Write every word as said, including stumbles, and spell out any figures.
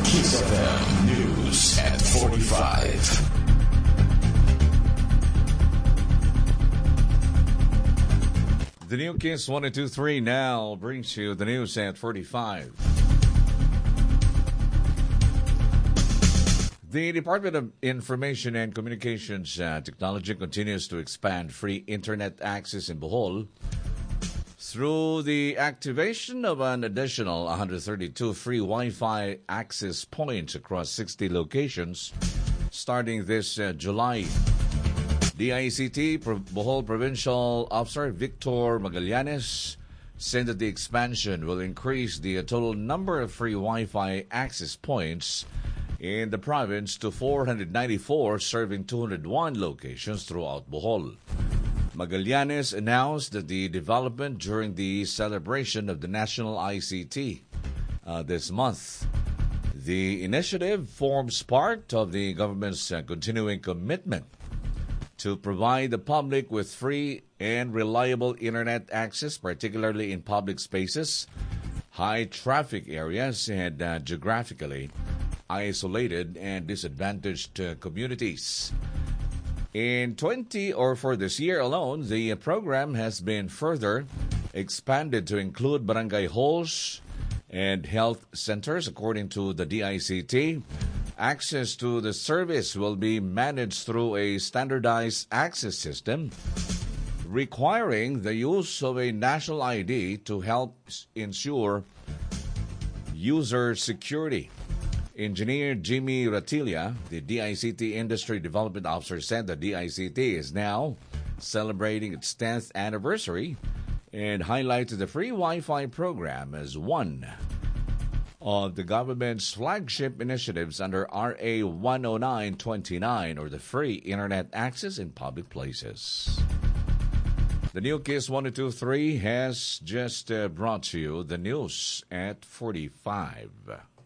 Kiss F M News at forty-five. The new Kiss one two three now brings you the news at forty-five. The Department of Information and Communications uh, Technology continues to expand free internet access in Bohol through the activation of an additional one hundred thirty-two free Wi-Fi access points across sixty locations starting this uh, July. D I C T Bohol Provincial Officer Victor Magallanes said that the expansion will increase the total number of free Wi-Fi access points in the province to four hundred ninety-four, serving two hundred one locations throughout Bohol. Magallanes announced that the development during the celebration of the National I C T uh, this month. The initiative forms part of the government's uh, continuing commitment to provide the public with free and reliable internet access, particularly in public spaces, high traffic areas, and uh, geographically isolated and disadvantaged uh, communities. In twenty or for this year alone, the program has been further expanded to include barangay halls and health centers. According to the D I C T, access to the service will be managed through a standardized access system requiring the use of a national I D to help ensure user security. Engineer Jimmy Ratilla, the D I C T Industry Development Officer, said that D I C T is now celebrating its tenth anniversary and highlighted the free Wi-Fi program as one of the government's flagship initiatives under R A one oh nine twenty-nine, or the Free Internet Access in Public Places. The new Kiss one two three has just uh, brought to you the news at forty-five.